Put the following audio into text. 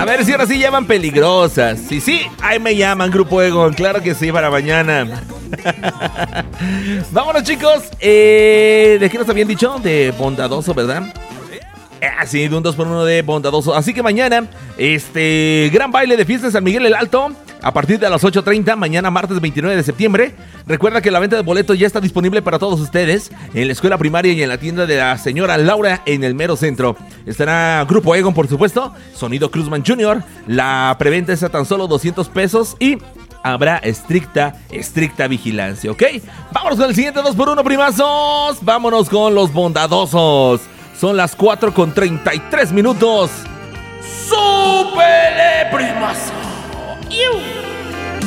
A ver si ahora sí llaman peligrosas. Sí, ahí me llaman, Grupo Egon. Claro que sí, para mañana. Vámonos, chicos. ¿De qué nos habían dicho? De bondadoso, ¿verdad? Sí, de un 2x1 de bondadoso. Así que mañana, gran baile de fiesta en San Miguel el Alto, a partir de las 8:30, mañana martes 29 de septiembre. Recuerda que la venta de boletos ya está disponible para todos ustedes en la escuela primaria y en la tienda de la señora Laura en el mero centro. Estará Grupo Egon, por supuesto, Sonido Cruzman Jr. La preventa es a tan solo 200 pesos y habrá estricta vigilancia, ¿ok? Vámonos con el siguiente 2x1, primazos. Vámonos con los bondadosos. Son las 4:33 minutos. ¡Súbele, primazo! ¡Iu!